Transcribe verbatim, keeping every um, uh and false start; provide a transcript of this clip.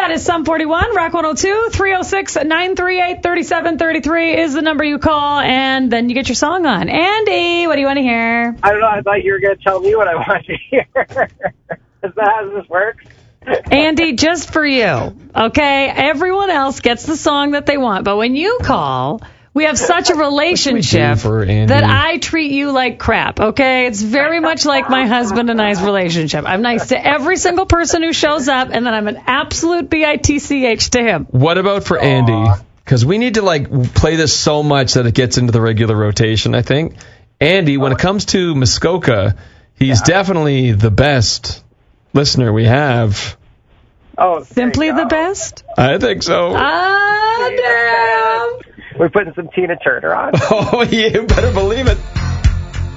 That is Sum forty-one, Rock one oh two, three oh six, nine three eight, three seven three three is the number you call, and then you get your song on. Andy, what do you want to hear? I don't know. I thought you were going to tell me what I wanted to hear. Is that how this works? Andy, just for you, okay? Everyone else gets the song that they want, but when you call, we have such a relationship that I treat you like crap, okay? It's very much like my husband and I's relationship. I'm nice to every single person who shows up, and then I'm an absolute B I T C H to him. What about for Andy? Because we need to, like, play this so much that it gets into the regular rotation, I think. Andy, when it comes to Muskoka, he's yeah. definitely the best listener we have. Oh, Simply the best? I think so. Ah, damn. We're putting some Tina Turner on. Oh, you better believe it.